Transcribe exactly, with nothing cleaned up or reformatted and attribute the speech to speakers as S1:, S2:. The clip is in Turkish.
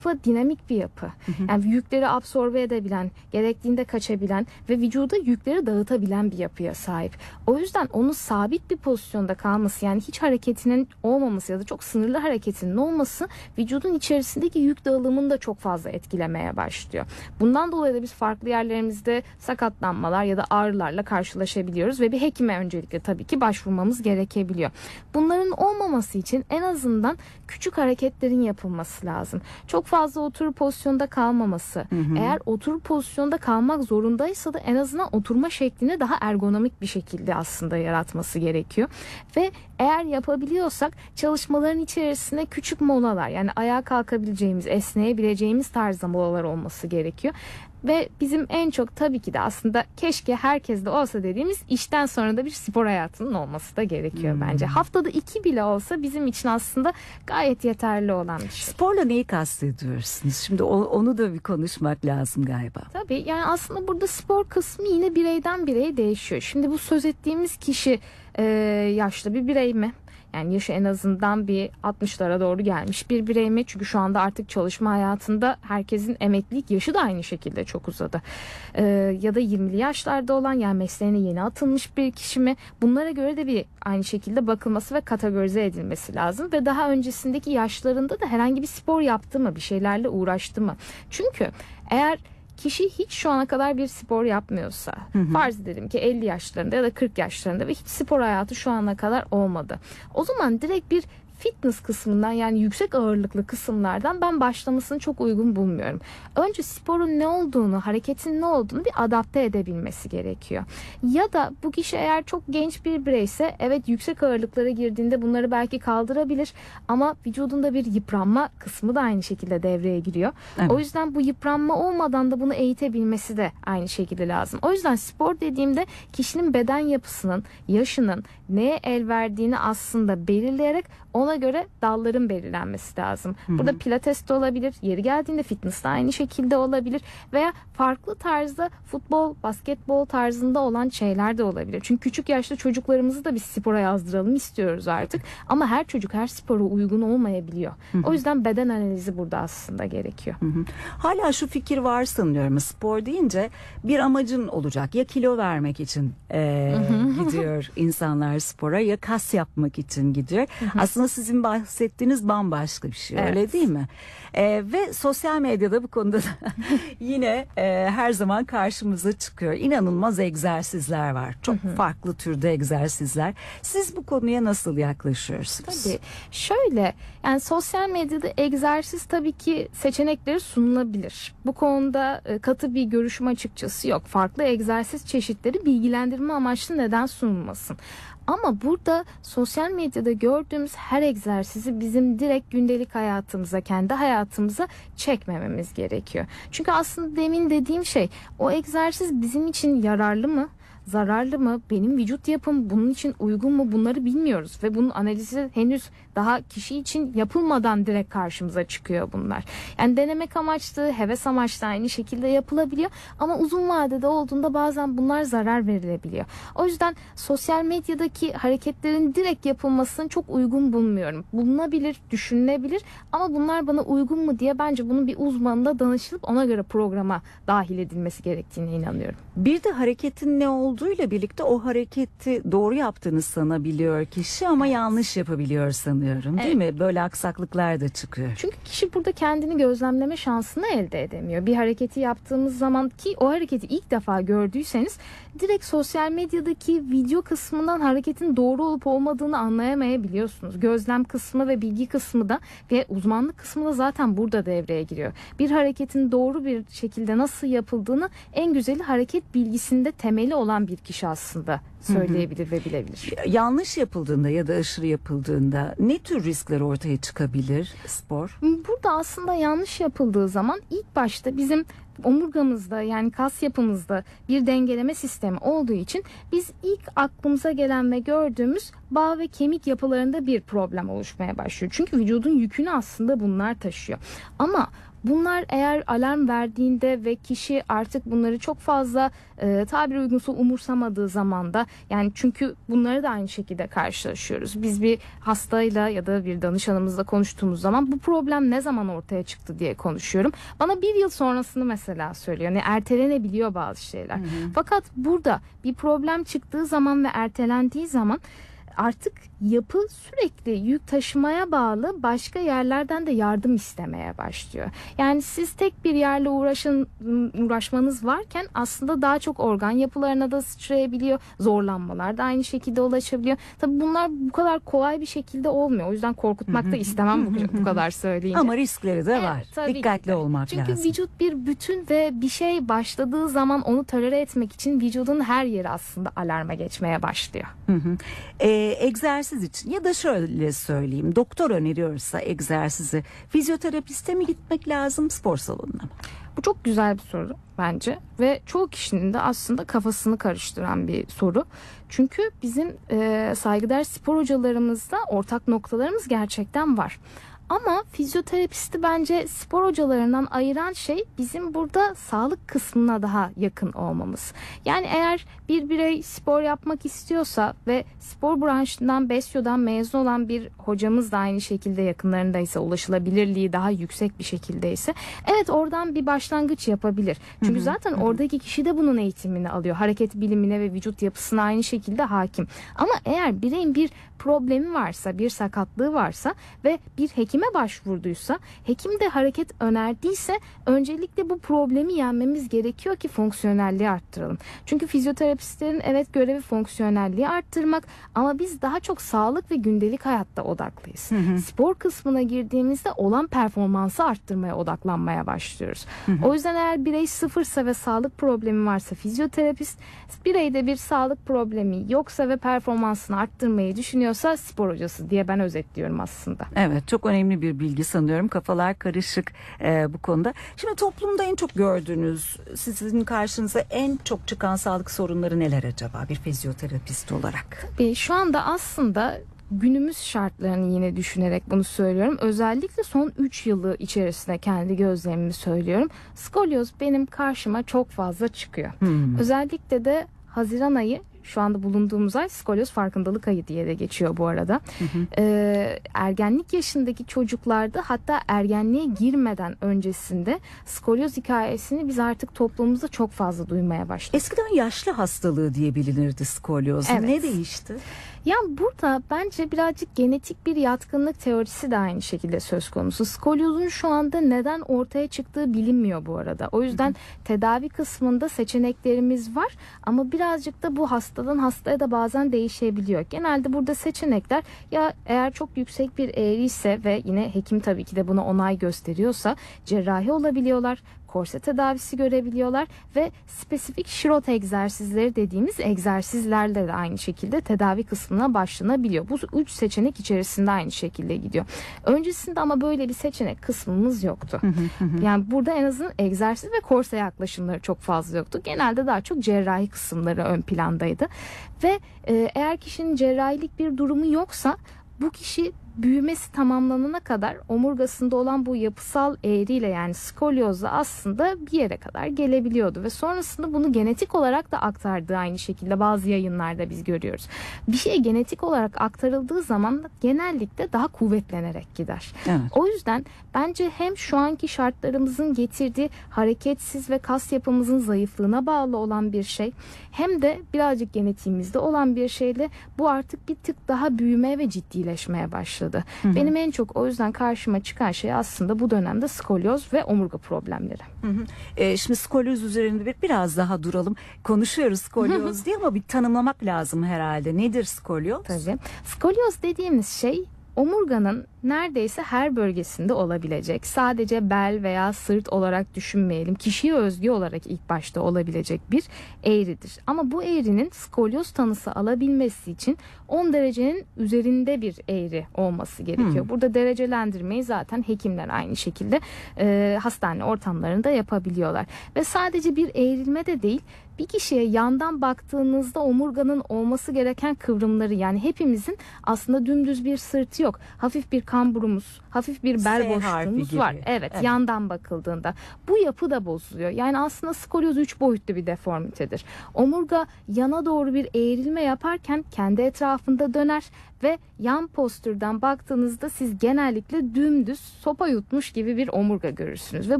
S1: yapı dinamik bir yapı. Hı hı. Yani yükleri absorbe edebilen, gerektiğinde kaçabilen ve vücuda yükleri dağıtabilen bir yapıya sahip. O yüzden onun sabit bir pozisyonda kalması, yani hiç hareketinin olmaması ya da çok sınırlı hareketinin olması vücudun içerisindeki yük dağılımını da çok fazla etkilemeye başlıyor. Bundan dolayı da biz farklı yerlerimizde sakatlanmalar ya da ağrılarla karşılaşabiliyoruz ve bir hekime öncelikle tabii ki başvurmamız gerekebiliyor. Bunların olmaması için en azından küçük hareketlerin yapılması lazım. Çok fazla oturur pozisyonda kalmaması. Hı hı. Eğer oturur pozisyonda kalmak zorundaysa da en azından oturma şeklini daha ergonomik bir şekilde aslında yaratması gerekiyor. Ve eğer yapabiliyorsak çalışmaların içerisinde küçük molalar, yani ayağa kalkabileceğimiz, esneyebileceğimiz tarzda molalar olması gerekiyor. Ve bizim en çok tabii ki de aslında keşke herkes de olsa dediğimiz işten sonra da bir spor hayatının olması da gerekiyor hmm. bence. Haftada iki bile olsa bizim için aslında gayet yeterli olan bir şey.
S2: Sporla neyi kastediyorsunuz? Şimdi onu da bir konuşmak lazım galiba.
S1: Tabii, yani aslında burada spor kısmı yine bireyden bireye değişiyor. Şimdi bu söz ettiğimiz kişi e, yaşlı bir birey mi? Yani yaşı en azından bir altmışlara doğru gelmiş bir birey mi? Çünkü şu anda artık çalışma hayatında herkesin emeklilik yaşı da aynı şekilde çok uzadı. Ee, ya da yirmili yaşlarda olan, yani mesleğine yeni atılmış bir kişi mi? Bunlara göre de bir aynı şekilde bakılması ve kategorize edilmesi lazım. Ve daha öncesindeki yaşlarında da herhangi bir spor yaptı mı? Bir şeylerle uğraştı mı? Çünkü eğer kişi hiç şu ana kadar bir spor yapmıyorsa, hı hı. farz edelim ki elli yaşlarında ya da kırk yaşlarında ve hiç spor hayatı şu ana kadar olmadı. O zaman direkt bir fitness kısmından, yani yüksek ağırlıklı kısımlardan ben başlamasını çok uygun bulmuyorum. Önce sporun ne olduğunu, hareketin ne olduğunu bir adapte edebilmesi gerekiyor. Ya da bu kişi eğer çok genç bir bireyse, evet yüksek ağırlıklara girdiğinde bunları belki kaldırabilir ama vücudunda bir yıpranma kısmı da aynı şekilde devreye giriyor. Evet. O yüzden bu yıpranma olmadan da bunu eğitebilmesi de aynı şekilde lazım. O yüzden spor dediğimde kişinin beden yapısının, yaşının neye el verdiğini aslında belirleyerek ona göre dalların belirlenmesi lazım. Hı hı. Burada pilates de olabilir, yeri geldiğinde fitness de aynı şekilde olabilir veya farklı tarzda futbol, basketbol tarzında olan şeyler de olabilir. Çünkü küçük yaşta çocuklarımızı da biz spora yazdıralım istiyoruz artık. Ama her çocuk her spora uygun olmayabiliyor. Hı hı. O yüzden beden analizi burada aslında gerekiyor.
S2: Hı hı. Hala şu fikir var sanıyorum. Spor deyince bir amacın olacak. Ya kilo vermek için e, gidiyor insanlar spora, ya kas yapmak için gidiyor. Hı hı. Aslında sizin bahsettiğiniz bambaşka bir şey, evet. Öyle değil mi? Ee, ve sosyal medyada bu konuda da yine e, her zaman karşımıza çıkıyor. İnanılmaz egzersizler var. Çok hı hı. farklı türde egzersizler. Siz bu konuya nasıl yaklaşıyorsunuz?
S1: Tabii. Şöyle, yani sosyal medyada egzersiz tabii ki seçenekleri sunulabilir. Bu konuda e, katı bir görüşüm açıkçası yok. Farklı egzersiz çeşitleri bilgilendirme amaçlı neden sunulmasın? Ama burada sosyal medyada gördüğümüz her egzersizi bizim direkt gündelik hayatımıza, kendi hayatımıza çekmememiz gerekiyor. Çünkü aslında demin dediğim şey, o egzersiz bizim için yararlı mı? Zararlı mı? Benim vücut yapım bunun için uygun mu? Bunları bilmiyoruz ve bunun analizi henüz daha kişi için yapılmadan direkt karşımıza çıkıyor bunlar. Yani denemek amaçlı, heves amaçlı aynı şekilde yapılabiliyor ama uzun vadede olduğunda bazen bunlar zarar verilebiliyor. O yüzden sosyal medyadaki hareketlerin direkt yapılmasını çok uygun bulmuyorum. Bulunabilir, düşünülebilir ama bunlar bana uygun mu diye bence bunun bir uzmanına danışılıp ona göre programa dahil edilmesi gerektiğine inanıyorum.
S2: Bir de hareketin ne olduğuyla birlikte o hareketi doğru yaptığını sanabiliyor kişi ama evet. yanlış yapabiliyor sanıyorum, değil evet. mi? Böyle aksaklıklar da çıkıyor.
S1: Çünkü kişi burada kendini gözlemleme şansını elde edemiyor. Bir hareketi yaptığımız zaman, ki o hareketi ilk defa gördüyseniz direkt sosyal medyadaki video kısmından hareketin doğru olup olmadığını anlayamayabiliyorsunuz. Gözlem kısmı ve bilgi kısmı da ve uzmanlık kısmı da zaten burada devreye giriyor. Bir hareketin doğru bir şekilde nasıl yapıldığını en güzeli hareket bilgisinde temeli olan bir kişi aslında söyleyebilir hı hı. ve bilebilir.
S2: Yanlış yapıldığında ya da aşırı yapıldığında ne tür riskler ortaya çıkabilir spor?
S1: Burada aslında yanlış yapıldığı zaman ilk başta bizim omurgamızda, yani kas yapımızda bir dengeleme sistemi olduğu için biz ilk aklımıza gelen ve gördüğümüz bağ ve kemik yapılarında bir problem oluşmaya başlıyor. Çünkü vücudun yükünü aslında bunlar taşıyor. Ama bunlar eğer alarm verdiğinde ve kişi artık bunları çok fazla e, tabiri uygunsa umursamadığı zaman da, yani çünkü bunları da aynı şekilde karşılaşıyoruz. Biz bir hastayla ya da bir danışanımızla konuştuğumuz zaman bu problem ne zaman ortaya çıktı diye konuşuyorum. Bana bir yıl sonrasını mesela söylüyor. Yani ertelenebiliyor bazı şeyler. Hı hı. Fakat burada bir problem çıktığı zaman ve ertelendiği zaman artık yapı sürekli yük taşımaya bağlı başka yerlerden de yardım istemeye başlıyor. Yani siz tek bir yerle uğraşın, uğraşmanız varken aslında daha çok organ yapılarına da sıçrayabiliyor. Zorlanmalar da aynı şekilde ulaşabiliyor. Tabii bunlar bu kadar kolay bir şekilde olmuyor. O yüzden korkutmak da istemem bu, bu kadar söyleyince.
S2: Ama riskleri de var. Evet, dikkatli olmak
S1: Çünkü
S2: lazım.
S1: Çünkü vücut bir bütün ve bir şey başladığı zaman onu tolere etmek için vücudun her yeri aslında alarma geçmeye başlıyor.
S2: Hı hı. Ee, egzersiz için ya da şöyle söyleyeyim, doktor öneriyorsa egzersizi fizyoterapiste mi gitmek lazım, spor salonuna mı?
S1: Bu çok güzel bir soru bence ve çoğu kişinin de aslında kafasını karıştıran bir soru. Çünkü bizim e, saygıdeğer spor hocalarımızda ortak noktalarımız gerçekten var. Ama fizyoterapisti bence spor hocalarından ayıran şey bizim burada sağlık kısmına daha yakın olmamız. Yani eğer bir birey spor yapmak istiyorsa ve spor branşından, BESYO'dan mezun olan bir hocamız da aynı şekilde yakınlarındaysa, ulaşılabilirliği daha yüksek bir şekildeyse, evet oradan bir başlangıç yapabilir. Çünkü hı hı, zaten hı. oradaki kişi de bunun eğitimini alıyor. Hareket bilimine ve vücut yapısına aynı şekilde hakim. Ama eğer bireyin bir problemi varsa, bir sakatlığı varsa ve bir hekime başvurduysa, hekim de hareket önerdiyse öncelikle bu problemi yenmemiz gerekiyor ki fonksiyonelliği arttıralım. Çünkü fizyoterapistlerin evet görevi fonksiyonelliği arttırmak, ama biz daha çok sağlık ve gündelik hayatta odaklıyız. Hı hı. Spor kısmına girdiğimizde olan performansı arttırmaya odaklanmaya başlıyoruz. Hı hı. O yüzden eğer birey sıfırsa ve sağlık problemi varsa fizyoterapist, bireyde bir sağlık problemi yoksa ve performansını arttırmayı düşünüyorsa spor hocası diye ben özetliyorum aslında.
S2: Evet, çok önemli bir bilgi sanıyorum. Kafalar karışık e, bu konuda. Şimdi toplumda en çok gördüğünüz, sizin karşınıza en çok çıkan sağlık sorunları neler acaba bir fizyoterapist olarak?
S1: Tabii şu anda aslında günümüz şartlarını yine düşünerek bunu söylüyorum. Özellikle son üç yılı içerisinde kendi gözlemimi söylüyorum. Skolyoz benim karşıma çok fazla çıkıyor. Hmm. Özellikle de Haziran ayı, şu anda bulunduğumuz ay skolyoz farkındalık ayı diye de geçiyor bu arada. Hı hı. Ee, ergenlik yaşındaki çocuklarda, hatta ergenliğe girmeden öncesinde skolyoz hikayesini biz artık toplumumuzda çok fazla duymaya başladık.
S2: Eskiden yaşlı hastalığı diye bilinirdi skolyoz. Evet. Ne değişti?
S1: Yani burada bence birazcık genetik bir yatkınlık teorisi de aynı şekilde söz konusu. Skolyozun şu anda neden ortaya çıktığı bilinmiyor bu arada. O yüzden hı hı. tedavi kısmında seçeneklerimiz var ama birazcık da bu hastadan hastaya da bazen değişebiliyor. Genelde burada seçenekler, ya eğer çok yüksek bir eğri ise ve yine hekim tabii ki de buna onay gösteriyorsa, cerrahi olabiliyorlar, korse tedavisi görebiliyorlar ve spesifik şirot egzersizleri dediğimiz egzersizlerle de aynı şekilde tedavi kısmına başlanabiliyor. Bu üç seçenek içerisinde aynı şekilde gidiyor. Öncesinde ama böyle bir seçenek kısmımız yoktu. Yani burada en azından egzersiz ve korse yaklaşımları çok fazla yoktu. Genelde daha çok cerrahi kısımları ön plandaydı. Ve e, eğer kişinin cerrahilik bir durumu yoksa, bu kişi büyümesi tamamlanana kadar omurgasında olan bu yapısal eğriyle, yani skolyozla aslında bir yere kadar gelebiliyordu ve sonrasında bunu genetik olarak da aktardığı aynı şekilde bazı yayınlarda biz görüyoruz. Bir şey genetik olarak aktarıldığı zaman genellikle daha kuvvetlenerek gider. Evet. O yüzden bence hem şu anki şartlarımızın getirdiği hareketsiz ve kas yapımızın zayıflığına bağlı olan bir şey, hem de birazcık genetiğimizde olan bir şeyle bu artık bir tık daha büyümeye ve ciddileşmeye başladı. Hı hı. Benim en çok o yüzden karşıma çıkan şey aslında bu dönemde skolyoz ve omurga problemleri.
S2: Hı hı. E, şimdi skolyoz üzerinde bir, biraz daha duralım. Konuşuyoruz skolyoz diye ama bir tanımlamak lazım herhalde. Nedir skolyoz?
S1: Tabii. Skolyoz dediğimiz şey omurganın neredeyse her bölgesinde olabilecek, sadece bel veya sırt olarak düşünmeyelim, kişiye özgü olarak ilk başta olabilecek bir eğridir. Ama bu eğrinin skolyoz tanısı alabilmesi için on derecenin üzerinde bir eğri olması gerekiyor. Hmm. Burada derecelendirmeyi zaten hekimler aynı şekilde e, hastane ortamlarında yapabiliyorlar. Ve sadece bir eğrilme de değil, bir kişiye yandan baktığınızda omurganın olması gereken kıvrımları, yani hepimizin aslında dümdüz bir sırtı yok. Hafif bir kamburumuz, hafif bir bel
S2: S harfi
S1: boşluğumuz
S2: gibi.
S1: var. Evet,
S2: Evet.
S1: yandan bakıldığında. Bu yapı da bozuluyor. Yani aslında skolyoz üç boyutlu bir deformitedir. Omurga yana doğru bir eğrilme yaparken kendi etrafında döner ve yan postürden baktığınızda siz genellikle dümdüz sopa yutmuş gibi bir omurga görürsünüz. Ve